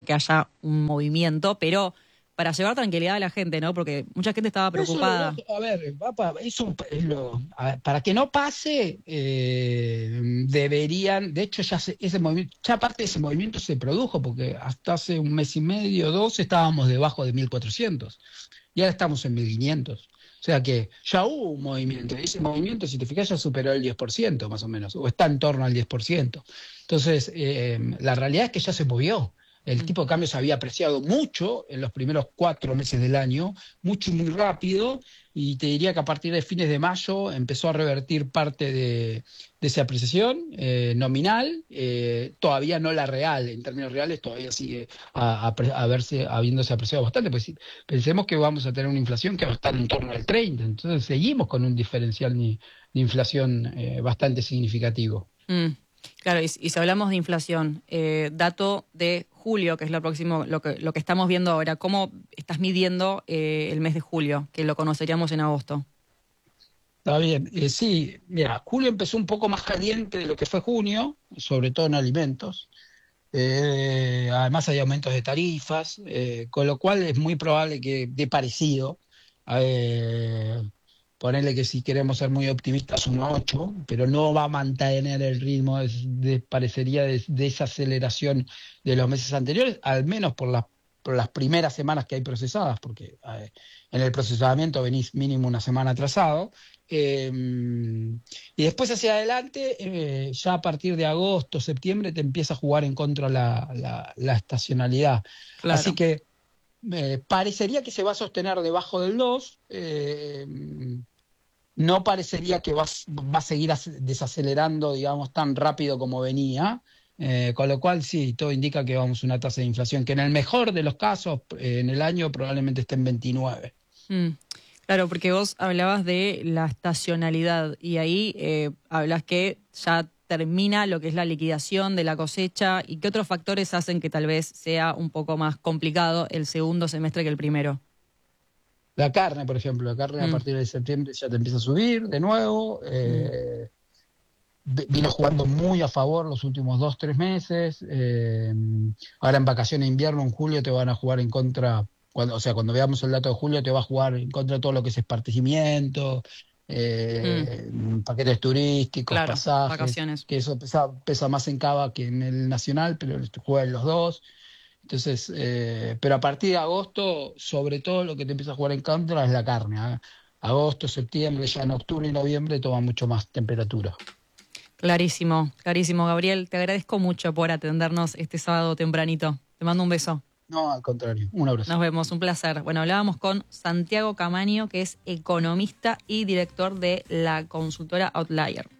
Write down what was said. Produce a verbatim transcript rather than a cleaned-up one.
que haya un movimiento, pero para llevar tranquilidad a la gente, ¿no? Porque mucha gente estaba preocupada. Eso, a ver, papá, eso es lo, a ver, para que no pase, eh, deberían, de hecho ya se, ese movimiento, ya parte de ese movimiento se produjo, porque hasta hace un mes y medio, dos, estábamos debajo de mil cuatrocientos y ahora estamos en mil quinientos. O sea que ya hubo un movimiento, y ese movimiento, si te fijas, ya superó el diez por ciento más o menos, o está en torno al diez por ciento. Entonces, eh, la realidad es que ya se movió. El tipo de cambio se había apreciado mucho en los primeros cuatro meses del año, mucho y muy rápido, y te diría que a partir de fines de mayo empezó a revertir parte de, de esa apreciación eh, nominal, eh, todavía no la real, en términos reales todavía sigue a, a, a verse, habiéndose apreciado bastante, pues sí, pensemos que vamos a tener una inflación que va a estar en torno al treinta, entonces seguimos con un diferencial de, de inflación eh, bastante significativo. Mm. Claro, y, y si hablamos de inflación, eh, dato de julio, que es lo próximo, lo que, lo que estamos viendo ahora, ¿cómo estás midiendo eh, el mes de julio, que lo conoceríamos en agosto? Está bien, eh, sí, mira, julio empezó un poco más caliente de lo que fue junio, sobre todo en alimentos. Eh, además hay aumentos de tarifas, eh, con lo cual es muy probable que dé parecido. Eh, Ponerle que si queremos ser muy optimistas un ocho, pero no va a mantener el ritmo, de, de- parecería, de desaceleración de los meses anteriores, al menos por las, por las primeras semanas que hay procesadas, porque eh, en el procesamiento venís mínimo una semana atrasado. Eh, y después hacia adelante, eh, ya a partir de agosto, septiembre, te empieza a jugar en contra la, la, la estacionalidad. Así Claro. que eh, parecería que se va a sostener debajo del dos. Eh, no parecería que va, va a seguir desacelerando, digamos, tan rápido como venía, eh, con lo cual sí, todo indica que vamos a una tasa de inflación que en el mejor de los casos, eh, en el año probablemente esté en veintinueve. Mm. Claro, porque vos hablabas de la estacionalidad y ahí eh, hablas que ya termina lo que es la liquidación de la cosecha y qué otros factores hacen que tal vez sea un poco más complicado el segundo semestre que el primero. La carne, por ejemplo, la carne a Mm, partir de septiembre ya te empieza a subir de nuevo. mm. Eh, vino jugando muy a favor los últimos dos, tres meses. Eh, ahora en vacaciones de invierno, en julio, te van a jugar en contra, cuando, o sea, cuando veamos el dato de julio, te va a jugar en contra de todo lo que es esparcimiento, Mm. eh, paquetes turísticos, Claro, pasajes, vacaciones. que eso pesa, pesa más en Cava que en el Nacional, pero juega en los dos. Entonces, eh, pero a partir de agosto, sobre todo lo que te empieza a jugar en contra es la carne. ¿eh? Agosto, septiembre, ya en octubre y noviembre toma mucho más temperatura. Clarísimo, clarísimo, Gabriel. Te agradezco mucho por atendernos este sábado tempranito. Te mando un beso. No, al contrario. Un abrazo. Nos vemos, un placer. Bueno, hablábamos con Santiago Camaño, que es economista y director de la consultora Outlier.